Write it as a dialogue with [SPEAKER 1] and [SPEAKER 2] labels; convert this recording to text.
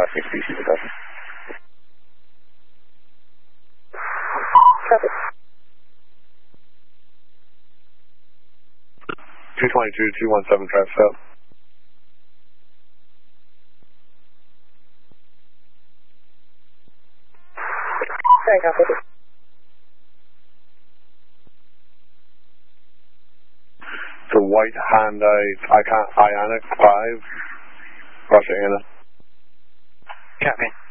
[SPEAKER 1] Copy, species of copy.
[SPEAKER 2] Copy.
[SPEAKER 3] 222, 217, traffic south.
[SPEAKER 2] Sorry, copy.
[SPEAKER 3] The white Hyundai Ioniq 5, Russia Anna.
[SPEAKER 1] Copy.